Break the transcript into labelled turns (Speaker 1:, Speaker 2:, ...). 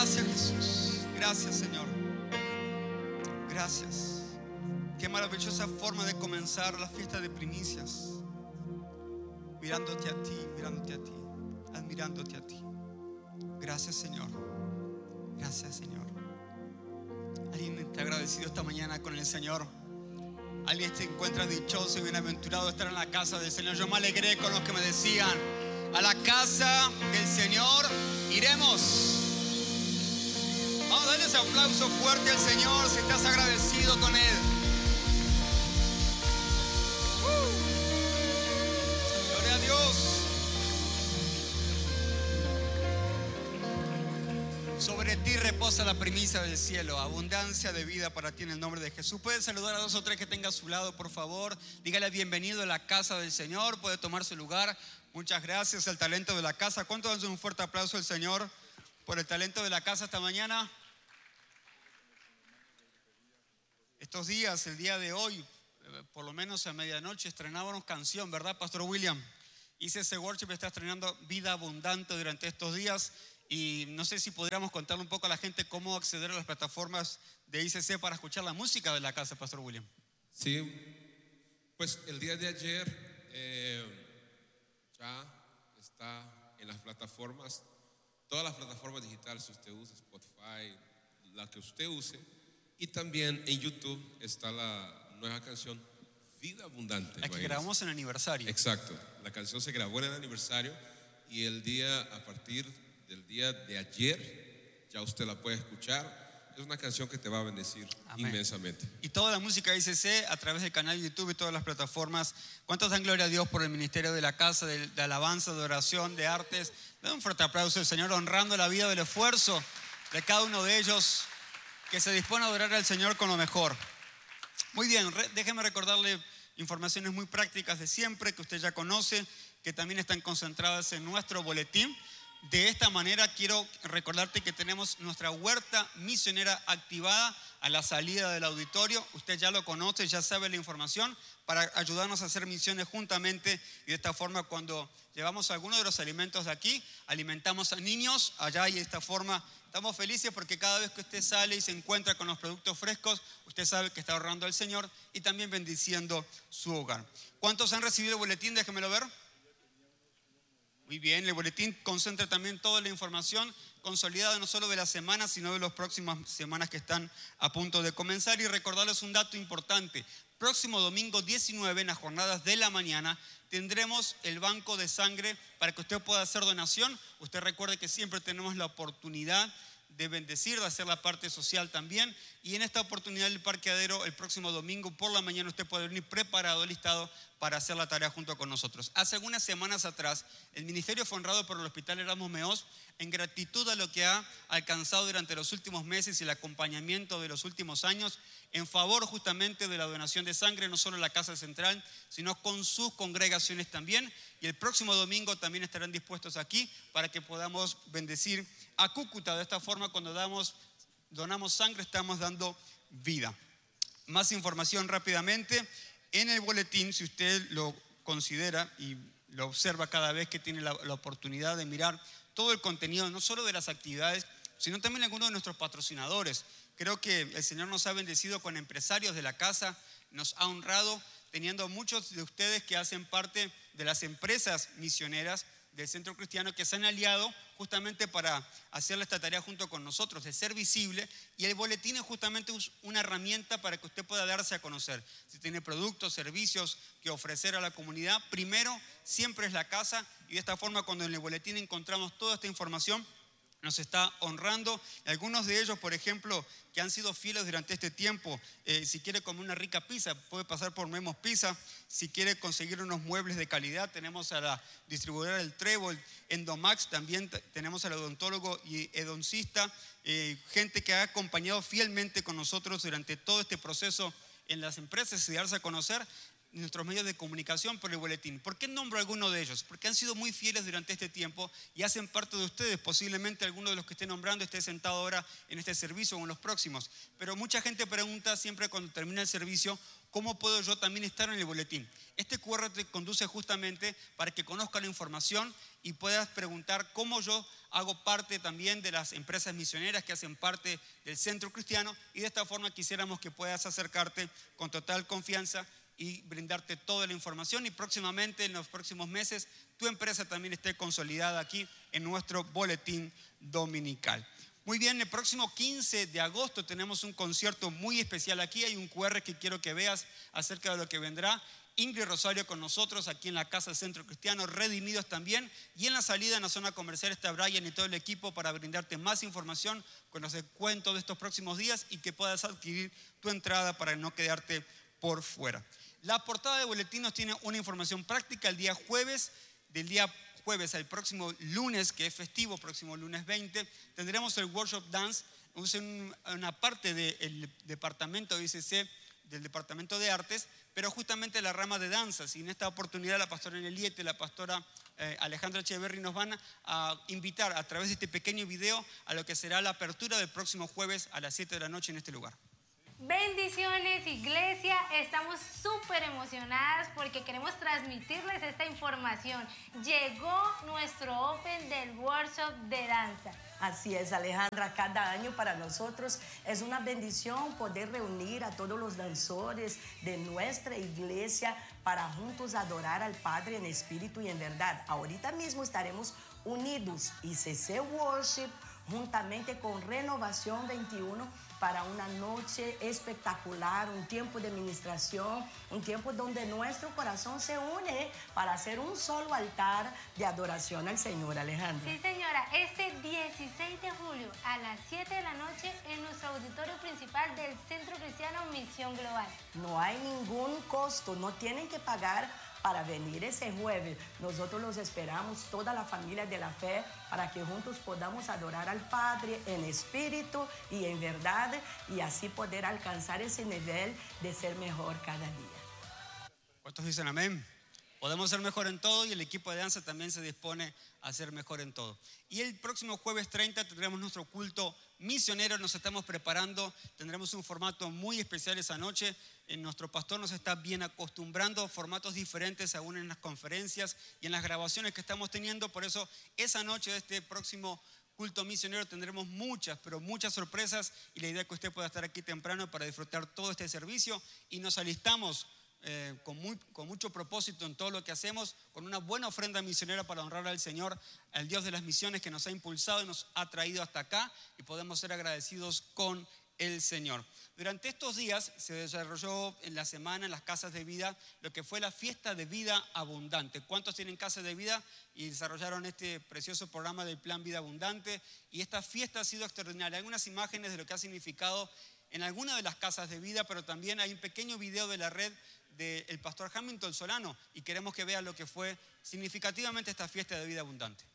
Speaker 1: Gracias, Jesús. Gracias, Señor. Gracias. Qué maravillosa forma de comenzar la fiesta de primicias. Mirándote a ti, admirándote a ti. Gracias, Señor. Gracias, Señor. ¿Alguien está agradecido esta mañana con el Señor? ¿Alguien se encuentra dichoso y bienaventurado de estar en la casa del Señor? Yo me alegré con los que me decían: a la casa del Señor iremos. Vamos a darle ese aplauso fuerte al Señor si estás agradecido con Él. Gloria a Dios. Sobre ti reposa la primicia del cielo, abundancia de vida para ti en el nombre de Jesús. Puede saludar a 2 o 3 que tenga a su lado, por favor. Dígale bienvenido a la casa del Señor. Puede tomar su lugar. Muchas gracias al talento de la casa. ¿Cuántos dan un fuerte aplauso al Señor por el talento de la casa esta mañana? Estos días, el día de hoy, por lo menos a medianoche, estrenábamos canción, ¿verdad, Pastor William? ICC Worship está estrenando Vida Abundante durante estos días. Y no sé si podríamos contarle un poco a la gente cómo acceder a las plataformas de ICC para escuchar la música de la casa, Pastor William.
Speaker 2: Sí, pues el día de ayer ya está en las plataformas, todas las plataformas digitales, si usted usa Spotify, la que usted use, y también en YouTube está la nueva canción Vida Abundante.
Speaker 1: La que grabamos en aniversario.
Speaker 2: Exacto, la canción se grabó en el aniversario y el día, a partir del día de ayer, ya usted la puede escuchar. Es una canción que te va a bendecir. Amén. Inmensamente.
Speaker 1: Y toda la música de ICC a través del canal de YouTube y todas las plataformas. ¿Cuántos dan gloria a Dios por el ministerio de la casa, de alabanza, de oración, de artes? Den un fuerte aplauso al Señor, honrando la vida del esfuerzo de cada uno de ellos que se dispone a adorar al Señor con lo mejor. Muy bien, déjeme recordarle informaciones muy prácticas de siempre que usted ya conoce, que también están concentradas en nuestro boletín. De esta manera quiero recordarte que tenemos nuestra huerta misionera activada a la salida del auditorio. Usted ya lo conoce, ya sabe la información, para ayudarnos a hacer misiones juntamente. Y de esta forma, cuando llevamos algunos de los alimentos de aquí, alimentamos a niños allá, y de esta forma estamos felices porque cada vez que usted sale y se encuentra con los productos frescos, usted sabe que está ahorrando al Señor y también bendiciendo su hogar. ¿Cuántos han recibido el boletín? Déjenmelo ver. Muy bien, el boletín concentra también toda la información consolidada no solo de la semana, sino de las próximas semanas que están a punto de comenzar. Y recordarles un dato importante: próximo domingo 19, en las jornadas de la mañana, tendremos el banco de sangre para que usted pueda hacer donación. Usted recuerde que siempre tenemos la oportunidad de bendecir, de hacer la parte social también. Y en esta oportunidad del parqueadero, el próximo domingo por la mañana, usted puede venir preparado, listado para hacer la tarea junto con nosotros. Hace algunas semanas atrás, el ministerio fue honrado por el Hospital Erasmus Meós en gratitud a lo que ha alcanzado durante los últimos meses y el acompañamiento de los últimos años en favor justamente de la donación de sangre, no solo en la Casa Central, sino con sus congregaciones también. Y el próximo domingo también estarán dispuestos aquí para que podamos bendecir a Cúcuta. De esta forma, cuando donamos sangre, estamos dando vida. Más información rápidamente en el boletín, si usted lo considera y lo observa cada vez que tiene la oportunidad de mirar todo el contenido, no solo de las actividades, sino también algunos de nuestros patrocinadores. Creo que el Señor nos ha bendecido con empresarios de la casa, nos ha honrado teniendo muchos de ustedes que hacen parte de las empresas misioneras del Centro Cristiano, que se han aliado justamente para hacer esta tarea junto con nosotros, de ser visible. Y el boletín es justamente una herramienta para que usted pueda darse a conocer. Si tiene productos, servicios que ofrecer a la comunidad, primero siempre es la casa. Y de esta forma, cuando en el boletín encontramos toda esta información, nos está honrando. Algunos de ellos, por ejemplo, que han sido fieles durante este tiempo, si quiere comer una rica pizza, puede pasar por Memos Pizza. Si quiere conseguir unos muebles de calidad, tenemos a la distribuidora del Trébol, Endomax, también tenemos al odontólogo y edoncista, gente que ha acompañado fielmente con nosotros durante todo este proceso en las empresas y darse a conocer. nuestros medios de comunicación por el boletín. ¿Por qué nombro a alguno de ellos? Porque han sido muy fieles durante este tiempo y hacen parte de ustedes. Posiblemente alguno de los que esté nombrando esté sentado ahora en este servicio o en los próximos. Pero mucha gente pregunta siempre cuando termina el servicio, ¿cómo puedo yo también estar en el boletín? Este QR te conduce justamente para que conozcas la información y puedas preguntar cómo yo hago parte también de las empresas misioneras que hacen parte del Centro Cristiano, y de esta forma quisiéramos que puedas acercarte con total confianza y brindarte toda la información, y próximamente, en los próximos meses, tu empresa también esté consolidada aquí en nuestro boletín dominical. Muy bien, el próximo 15 de agosto tenemos un concierto muy especial aquí. Hay un QR que quiero que veas acerca de lo que vendrá. Ingrid Rosario con nosotros aquí en la Casa del Centro Cristiano, Redimidos también. Y en la salida en la zona comercial está Brian y todo el equipo para brindarte más información con los descuentos de estos próximos días y que puedas adquirir tu entrada para no quedarte por fuera. La portada de boletín nos tiene una información práctica. El día jueves, del día jueves al próximo lunes, que es festivo, próximo lunes 20, tendremos el Workshop Dance, una parte del departamento de ICC, del departamento de artes, pero justamente la rama de danzas. Y en esta oportunidad la pastora Neliete y la pastora Alejandra Echeverry nos van a invitar a través de este pequeño video a lo que será la apertura del próximo jueves a las 7 de la noche en este lugar.
Speaker 3: Bendiciones, iglesia, estamos súper emocionadas porque queremos transmitirles esta información. Llegó nuestro Open del Workshop de Danza.
Speaker 4: Así es, Alejandra, cada año para nosotros es una bendición poder reunir a todos los danzores de nuestra iglesia para juntos adorar al Padre en espíritu y en verdad. Ahorita mismo estaremos unidos, ICC Worship, juntamente con Renovación 21, para una noche espectacular, un tiempo de ministración, un tiempo donde nuestro corazón se une para hacer un solo altar de adoración al Señor, Alejandra.
Speaker 3: Sí, señora, este 16 de julio a las 7 de la noche en nuestro auditorio principal del Centro Cristiano Misión Global.
Speaker 4: No hay ningún costo, no tienen que pagar para venir ese jueves. Nosotros los esperamos, toda la familia de la fe, para que juntos podamos adorar al Padre en espíritu y en verdad, y así poder alcanzar ese nivel de ser mejor cada día.
Speaker 1: ¿Cuántos dicen amén? Podemos ser mejor en todo y el equipo de danza también se dispone a ser mejor en todo. Y el próximo jueves 30 tendremos nuestro culto misionero, nos estamos preparando, tendremos un formato muy especial esa noche. Nuestro pastor nos está bien acostumbrando a formatos diferentes aún en las conferencias y en las grabaciones que estamos teniendo. Por eso esa noche de este próximo culto misionero tendremos muchas, pero muchas sorpresas, y la idea es que usted pueda estar aquí temprano para disfrutar todo este servicio, y nos alistamos con mucho propósito en todo lo que hacemos, con una buena ofrenda misionera para honrar al Señor, al Dios de las misiones que nos ha impulsado y nos ha traído hasta acá, y podemos ser agradecidos con el Señor. Durante estos días se desarrolló en la semana en las casas de vida lo que fue la fiesta de vida abundante. ¿Cuántos tienen casas de vida y desarrollaron este precioso programa del Plan Vida Abundante? Y esta fiesta ha sido extraordinaria. Hay algunas imágenes de lo que ha significado en alguna de las casas de vida, pero también hay un pequeño video de la red del pastor Hamilton Solano, y queremos que vean lo que fue significativamente esta fiesta de vida abundante.